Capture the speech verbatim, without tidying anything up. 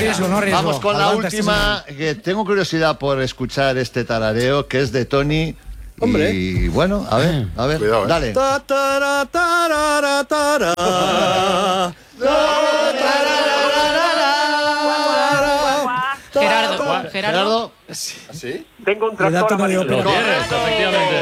riesgo, no riesgo. Vamos con la Aguanta última, que tengo curiosidad por escuchar este tarareo, que es de Tony. Hombre. Y bueno, a ver, a ver, Cuidado, ¿eh? dale. Ta, tara, tarara, tara. Gerardo, Gerardo. Gerardo. ¿Así? Tengo un Le da tractor tono de amarillo. ópera. Correcto, efectivamente.